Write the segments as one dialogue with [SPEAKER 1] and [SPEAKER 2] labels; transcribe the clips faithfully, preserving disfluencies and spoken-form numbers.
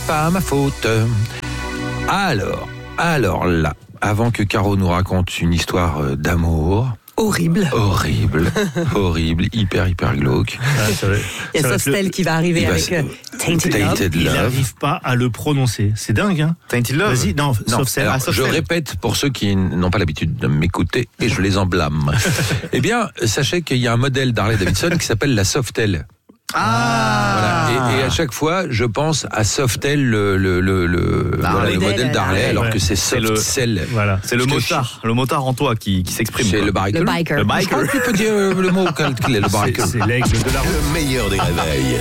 [SPEAKER 1] pas ma faute. Alors, alors là, avant que Caro nous raconte une histoire d'amour...
[SPEAKER 2] Horrible.
[SPEAKER 1] Horrible, horrible, hyper, hyper glauque.
[SPEAKER 2] Ah, il y a Softel le... qui va arriver va avec euh, Tainted,
[SPEAKER 3] Tainted Love. Love. Il n'arrive pas à le prononcer. C'est dingue, hein.
[SPEAKER 4] Tainted Love.
[SPEAKER 3] Vas-y, non,
[SPEAKER 1] non
[SPEAKER 3] Softel.
[SPEAKER 1] Alors,
[SPEAKER 3] ah, Softel.
[SPEAKER 1] Je répète pour ceux qui n'ont pas l'habitude de m'écouter et je les en blâme. Eh bien, sachez qu'il y a un modèle d'Harley Davidson qui s'appelle la Softel.
[SPEAKER 4] Ah
[SPEAKER 1] voilà. et, et à chaque fois, je pense à Softel, le, le, le, le, voilà, le modèle d'Harley, alors ouais. que c'est Softcell.
[SPEAKER 4] Voilà. C'est le motard, le motard en toi qui, qui s'exprime.
[SPEAKER 1] C'est
[SPEAKER 4] quoi.
[SPEAKER 1] le biker.
[SPEAKER 2] Le biker.
[SPEAKER 4] Le biker.
[SPEAKER 1] Je crois que tu peux dire le mot qu'il est, le biker.
[SPEAKER 3] C'est, c'est l'aigle de la route.
[SPEAKER 5] Le meilleur des réveils.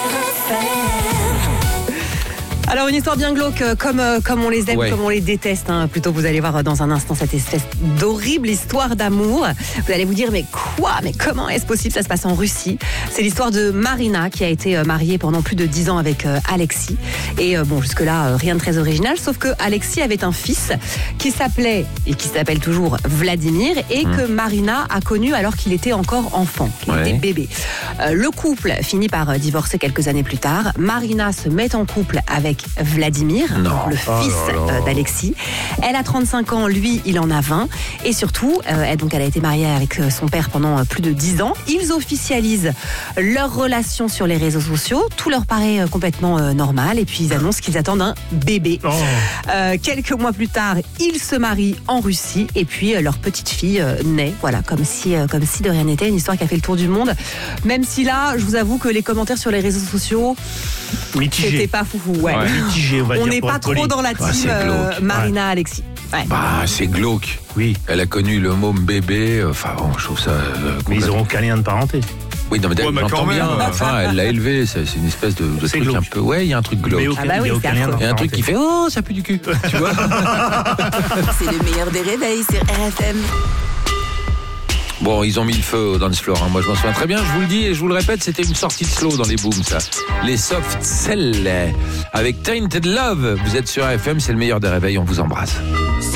[SPEAKER 2] Alors une histoire bien glauque, comme, euh, comme on les aime,
[SPEAKER 1] ouais.
[SPEAKER 2] comme on les déteste. Hein. Plutôt, vous allez voir dans un instant cette espèce d'horrible histoire d'amour. Vous allez vous dire, mais quoi ? Mais comment est-ce possible ? Ça se passe en Russie. C'est l'histoire de Marina qui a été mariée pendant plus de dix ans avec euh, Alexis. Et euh, bon, jusque-là, euh, rien de très original. Sauf que Alexis avait un fils qui s'appelait, et qui s'appelle toujours Vladimir, et mmh. que Marina a connu alors qu'il était encore enfant, qu'il ouais. était bébé. Euh, le couple finit par divorcer quelques années plus tard. Marina se met en couple avec Vladimir,
[SPEAKER 1] non.
[SPEAKER 2] le fils
[SPEAKER 1] oh là là.
[SPEAKER 2] d'Alexis. Elle a trente-cinq ans, lui, il en a vingt. Et surtout, euh, elle, donc, elle a été mariée avec son père pendant plus de dix ans. Ils officialisent leur relation sur les réseaux sociaux. Tout leur paraît euh, complètement euh, normal. Et puis, ils annoncent qu'ils attendent un bébé. Oh. Euh, quelques mois plus tard, ils se marient en Russie. Et puis, euh, leur petite fille euh, naît. Voilà, comme si, euh, comme si de rien n'était. Une histoire qui a fait le tour du monde. Même si là, je vous avoue que les commentaires sur les réseaux sociaux,
[SPEAKER 3] mitigé.
[SPEAKER 2] C'était pas foufou. Ouais.
[SPEAKER 3] Ouais. Mitigé, on va
[SPEAKER 2] on
[SPEAKER 3] dire.
[SPEAKER 2] n'est pas trop dans la team
[SPEAKER 1] ouais,
[SPEAKER 2] euh, Marina ouais. Alexis. Ouais.
[SPEAKER 1] Bah, c'est glauque.
[SPEAKER 3] Oui.
[SPEAKER 1] Elle a connu le môme bébé. Enfin, bon, je trouve ça. Euh,
[SPEAKER 3] mais ils n'auront qu'un lien de parenté.
[SPEAKER 1] Oui, non, mais
[SPEAKER 4] ouais,
[SPEAKER 1] j'entends bien.
[SPEAKER 4] même.
[SPEAKER 1] Enfin, elle l'a élevé. C'est, c'est une espèce de, de truc glauque. Un peu. Ouais, il y a un truc glauque.
[SPEAKER 2] Ah bah oui,
[SPEAKER 3] il y a,
[SPEAKER 2] il
[SPEAKER 1] y a un truc qui fait oh, ça pue du cul. Tu vois.
[SPEAKER 6] C'est le meilleur des réveils sur R F M.
[SPEAKER 1] Bon, ils ont mis le feu au dance floor. Hein. Moi, je m'en souviens très bien. Je vous le dis et je vous le répète, c'était une sortie de slow dans les booms, ça. Les Softcell avec Tainted Love. Vous êtes sur R F M, c'est le meilleur des réveils. On vous embrasse.